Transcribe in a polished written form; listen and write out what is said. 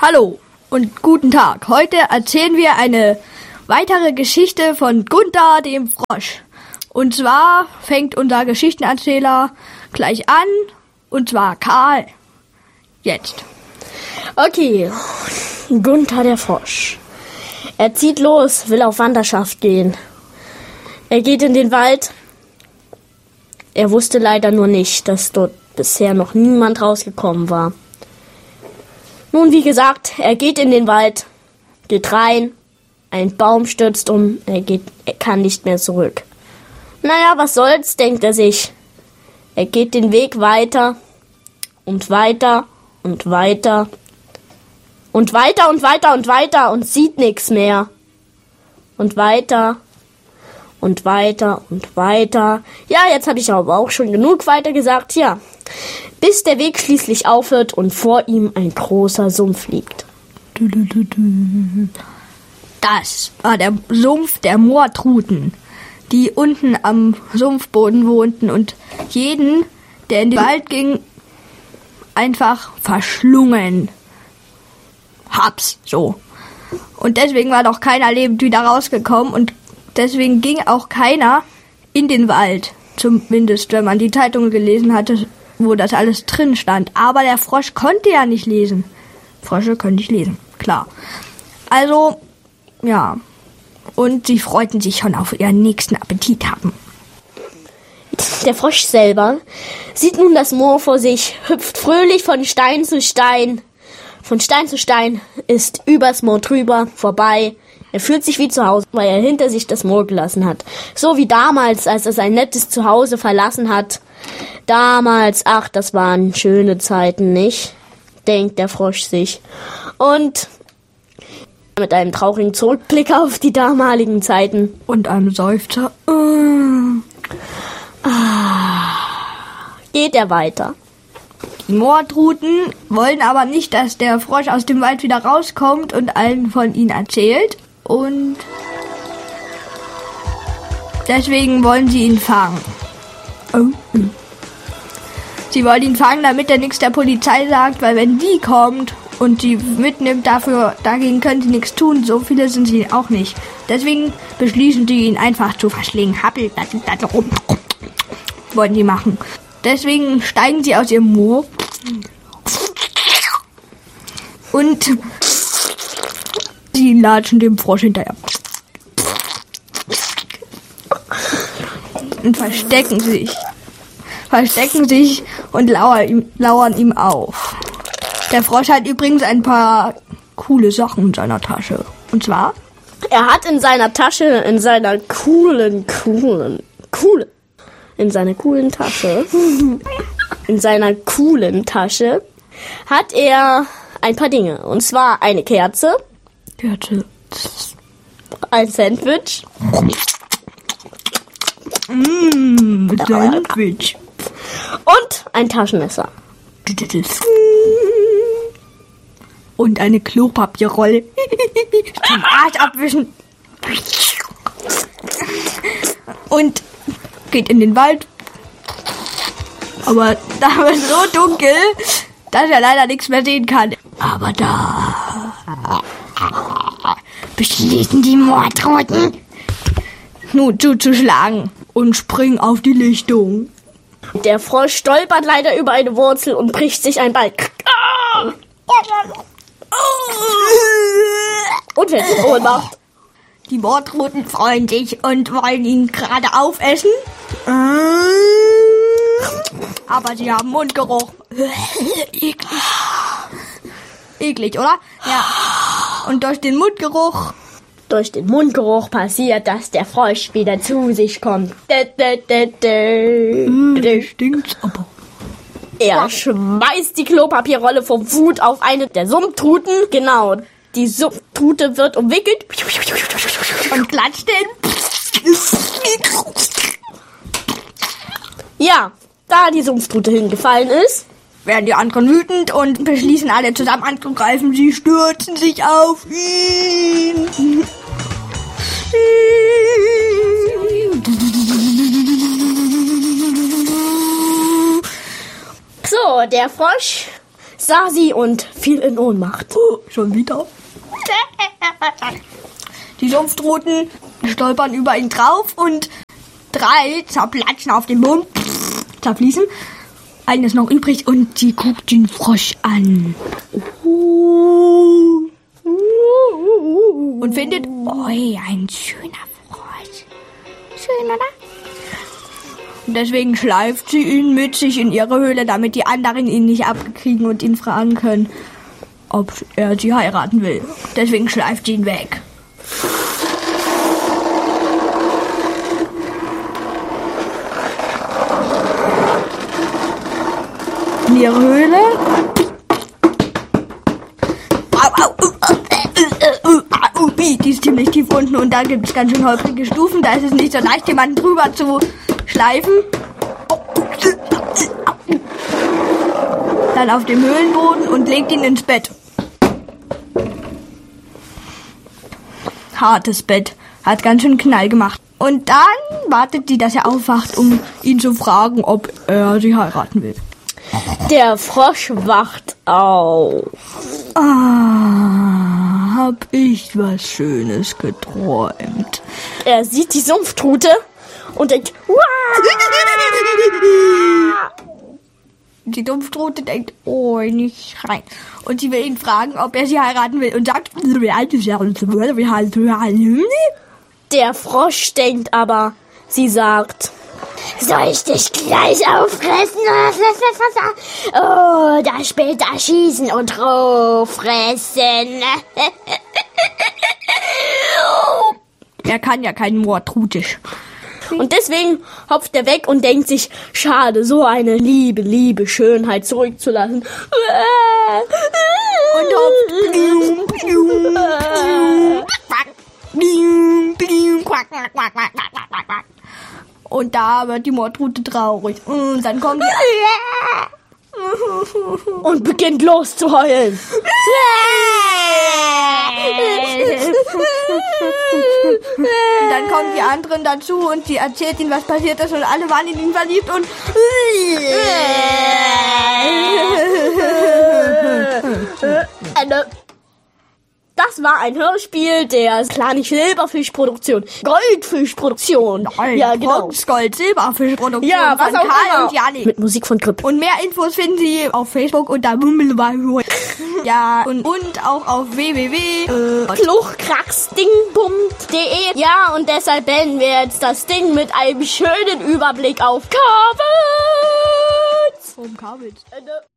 Hallo und guten Tag. Heute erzählen wir eine weitere Geschichte von Gunther dem Frosch. Und zwar fängt unser Geschichtenerzähler gleich an, und zwar Karl. Jetzt. Okay, Gunther der Frosch. Er zieht los, will auf Wanderschaft gehen. Er geht in den Wald. Er wusste leider nur nicht, dass dort bisher noch niemand rausgekommen war. Nun, wie gesagt, er geht in den Wald, geht rein, ein Baum stürzt um, er kann nicht mehr zurück. Naja, was soll's, denkt er sich. Er geht den Weg weiter und weiter und weiter und weiter und weiter und weiter und sieht nichts mehr. Und weiter und weiter und weiter. Ja, jetzt habe ich aber auch schon genug weiter gesagt, ja. Bis der Weg schließlich aufhört und vor ihm ein großer Sumpf liegt. Das war der Sumpf der Moortruten, die unten am Sumpfboden wohnten und jeden, der in den Wald ging, einfach verschlungen. Hab's, so. Und deswegen war doch keiner lebend wieder rausgekommen und deswegen ging auch keiner in den Wald. Zumindest, wenn man die Zeitung gelesen hatte, wo das alles drin stand. Aber der Frosch konnte ja nicht lesen. Frösche können nicht lesen, klar. Also, ja. Und sie freuten sich schon auf ihren nächsten Appetit haben. Der Frosch selber sieht nun das Moor vor sich, hüpft fröhlich von Stein zu Stein. Von Stein zu Stein, ist übers Moor drüber, vorbei. Er fühlt sich wie zu Hause, weil er hinter sich das Moor gelassen hat. So wie damals, als er sein nettes Zuhause verlassen hat. Damals, ach, das waren schöne Zeiten, nicht? Denkt der Frosch sich. Und mit einem traurigen Zurückblick auf die damaligen Zeiten. Und einem Seufzer. Geht er weiter. Die Moortruten wollen aber nicht, dass der Frosch aus dem Wald wieder rauskommt und allen von ihnen erzählt. Und deswegen wollen sie ihn fangen. Sie wollen ihn fangen, damit er nichts der Polizei sagt, weil wenn die kommt und sie mitnimmt, dagegen können sie nichts tun. So viele sind sie auch nicht. Deswegen beschließen sie, ihn einfach zu verschlingen. Happel, wollen die machen. Deswegen steigen sie aus ihrem Moor und sie latschen dem Frosch hinterher. Und verstecken sich und lauern ihm auf. Der Frosch hat übrigens ein paar coole Sachen in seiner Tasche. Und zwar? Er hat in seiner Tasche, in seiner coolen Tasche, hat er ein paar Dinge. Und zwar eine Kerze. Ein Sandwich. Sandwich. Und ein Taschenmesser. Und eine Klopapierrolle. Zum Arsch abwischen. Und geht in den Wald. Aber da wird es so dunkel, dass er leider nichts mehr sehen kann. Aber da beschließen die Moortruten, nun zuzuschlagen und springen auf die Lichtung. Der Frosch stolpert leider über eine Wurzel und bricht sich ein Bein. Und fällt in Ohnmacht. Die Moortruten freuen sich und wollen ihn gerade aufessen. Aber sie haben Mundgeruch. Eklig, oder? Ja. Und durch den Mundgeruch passiert, dass der Frosch wieder zu sich kommt. Stinkt's aber. Er schmeißt die Klopapierrolle vor Wut auf eine der Sumpftruten. Genau, die Sumpftrute wird umwickelt. Und klatscht den. Ja, da die Sumpftrute hingefallen ist, werden die anderen wütend und beschließen alle zusammen anzugreifen. Sie stürzen sich auf ihn. So, der Frosch sah sie und fiel in Ohnmacht. Schon wieder. Die Sumpftruten stolpern über ihn drauf und 3 zerplatschen auf den Boden, zerfließen. Eine ist noch übrig und sie guckt den Frosch an. Und findet, oi, ein schöner Frosch. Schön, oder? Und deswegen schleift sie ihn mit sich in ihre Höhle, damit die anderen ihn nicht abkriegen und ihn fragen können, ob er sie heiraten will. Deswegen schleift sie ihn weg. In ihre Höhle. Die ist ziemlich tief unten und da gibt es ganz schön holprige Stufen. Da ist es nicht so leicht, jemanden drüber zu schleifen. Dann auf dem Höhlenboden und legt ihn ins Bett. Hartes Bett. Hat ganz schön Knall gemacht. Und dann wartet sie, dass er aufwacht, um ihn zu fragen, ob er sie heiraten will. Der Frosch wacht auf. Hab ich was Schönes geträumt. Er sieht die Sumpftrute und denkt, Die Sumpftrute denkt, oh, nicht schreien. Und sie will ihn fragen, ob er sie heiraten will und sagt, der Frosch denkt aber, sie sagt, soll ich dich gleich auffressen? Oder später schießen und roh fressen. Er kann ja kein Mordrutisch. Und deswegen hopft er weg und denkt sich, schade, so eine liebe Schönheit zurückzulassen. Und hopft. Und da wird die Mordrute traurig. Und dann kommt und beginnt loszuheulen. Dann kommen die anderen dazu und sie erzählt ihnen, was passiert ist und alle waren in ihn verliebt und das war ein Hörspiel der kleinen Silberfischproduktion. Goldfischproduktion. Ja, genau. Gold, Silberfischproduktion ja, was von auch Karl immer. und Janik. Mit Musik von Grip. Und mehr Infos finden Sie auf Facebook unter ja, und auch auf www.kluchkraxdingbum.de. Ja, und deshalb beenden wir jetzt das Ding mit einem schönen Überblick auf Kabels. Kabels. Ende.